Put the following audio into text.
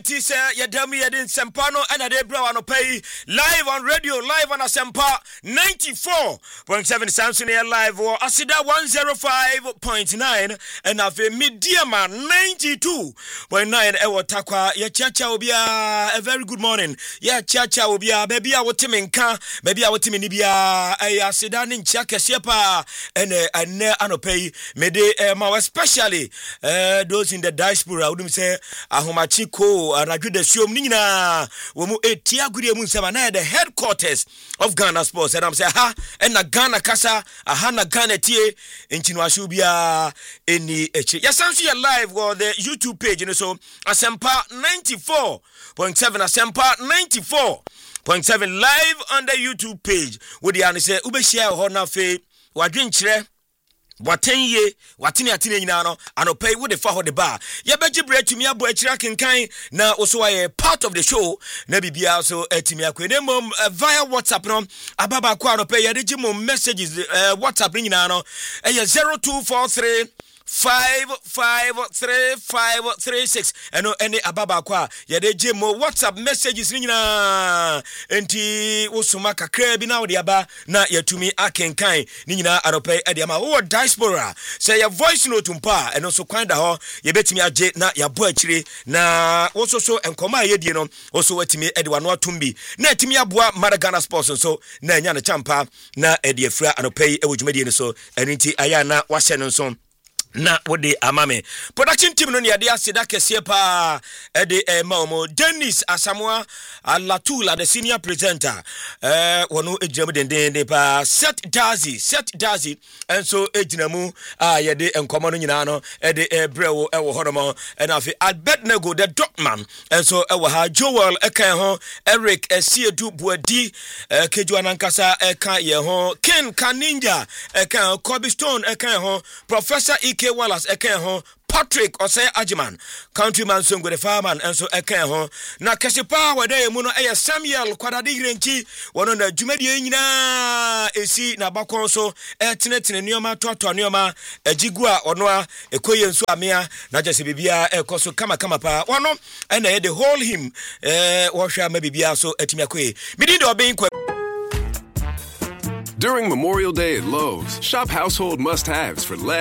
Tisa Yadami Yadin Sempano and Adebra on pay live on radio, live on Asempa 94.7 Samson Air Live or Asida 105.9 and Ave Mediama 92.9 Ewa Takwa. Ya Chacha will be a very good morning. Ya Chacha will be a baby. I will Timinka, baby. I will Timinibia. I Asidan in Chaka Shepa and Anopay Mede Mawa, especially those in the diaspora. I wouldn't say Ahomachiko. And I do the show Nina Womu Etiaguri Munsamana, the headquarters of Ghana Sports. And I'm saying, ha, and a Ghana Casa, a Hana Ghana Tie, in Chinwashubia, in the H. Yes, I'm here live on the YouTube page, you know, so Asempa 94.7, Asempa 94.7 live on the YouTube page. Would the answer Ubeshia Honafe, Wadrinchre? Watenye watini atine nyina no anopay wo de fa ho de ba ye beji bre tumi abo akira kenkan na also a part of the show na bibia so atimi akwe mom via WhatsApp no ababa kwa anopay ye de gimo messages WhatsApp nyina no 0243 5533536 eno ene ababa kwa yede jemo WhatsApp messages nyina enti usuma kakra bi na wo de aba na yatumi akenkan nyina aropai ade ama wo diaspora say your voice note mpa eno so kwanda ho yebetimi age na yabo akire na wo so enkoma yedie no wo so watimi ade wano atumbi na atimi aboa Ghana Sports so na nya na champa na ade afra aropai ewodwumadie no so enti aya na wahye no so na wode amame production team no ne ade aseda kese pa ede maomo Dennis Asamoah Alatula the senior presenter wono ejinamu dendende pa set dazi and so ejinamu yede enkomo no nyina no ede brewo ewo honomo and afi Abednego the Dogman and so ewo ha Joel ekan ho Eric Esiedu Buadi kejuana nkasa ekan ye ho Ken Kaninja ekan Kobe Stone ekan ho Professor K. Wallace eken ho Patrick Osei Ajiman countryman songo the farman and so eken ho na kesipa wade mu no Samuel Kwadade Renchi wono na dwumadi nyina esi na bakon so tenetene nioma toto nioma agigua ono a ekoye nso amea na jese bibia ekoso kama pa wono na ye the whole him wo hwa ma bibia so atimi akoye midi de obin kwa. During Memorial Day at Lowe's, shop household must-haves for less.